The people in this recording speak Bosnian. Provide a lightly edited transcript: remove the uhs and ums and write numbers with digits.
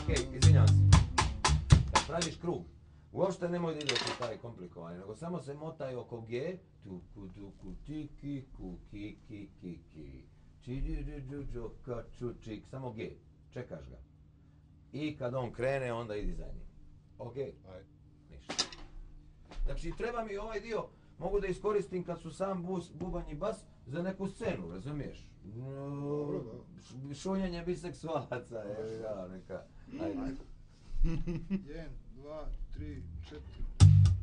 Okej, izvinjam se. Kad praviš krug, uopšte nemoj da ideš u taj komplikovani, nego samo se motaj oko G, tuku, tuku, tiki, kuki, ki, ki, ki, čiđiđiđu, kaču, čik, samo G, čekaš ga. I kad on krene, onda idi za njim. Okej? Ništa. Znači, treba mi ovaj dio, mogu da iskoristim kad su sam bubanj i bas za neku scenu, razumiješ? Šunjenje biseksualaca, evo ga, neka. Ajde. 1, 2, 3, 4.